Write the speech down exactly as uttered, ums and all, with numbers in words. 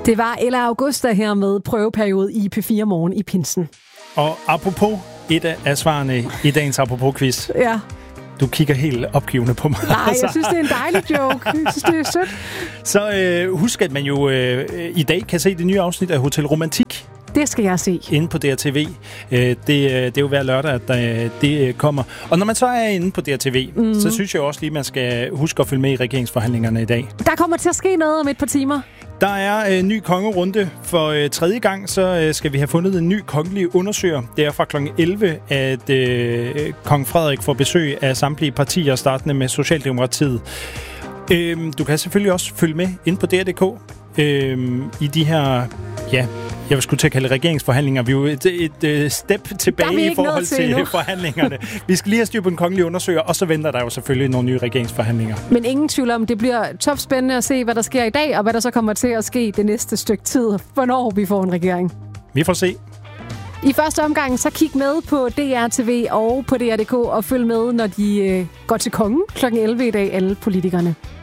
Det var Ella Augusta her med prøveperiode i P fire Morgen i pinsen. Og apropos et af svarene i dagens apropos-quiz. Ja. Du kigger helt opgivende på mig. Nej, jeg synes, det er en dejlig joke. Jeg synes, det er sødt. Så øh, husk, at man jo øh, i dag kan se det nye afsnit af Hotel Romantik. Det skal jeg se. Inde på D R T V. Øh, det, det er jo hver lørdag, at der, det kommer. Og når man så er inde på D R T V, mm. så synes jeg også lige, at man skal huske at følge med i regeringsforhandlingerne i dag. Der kommer til at ske noget om et par timer. Der er en øh, ny kongerunde. For øh, tredje gang, så øh, skal vi have fundet en ny kongelig undersøger. Det er fra klokken elleve, at øh, kong Frederik får besøg af samtlige partier, startende med Socialdemokratiet. Øh, du kan selvfølgelig også følge med inde på D R punktum D K øh, i de her, ja, jeg vil skulle til at kalde regeringsforhandlinger. Vi er jo et, et, et step tilbage i forhold til, til forhandlingerne. Vi skal lige have styr på en kongelig undersøger, og så venter der jo selvfølgelig nogle nye regeringsforhandlinger. Men ingen tvivl om, det bliver topspændende at se, hvad der sker i dag, og hvad der så kommer til at ske det næste stykke tid, hvornår vi får en regering. Vi får se. I første omgang, så kig med på D R T V og på D R punktum D K og følg med, når de øh, går til kongen klokken elleve i dag, alle politikerne.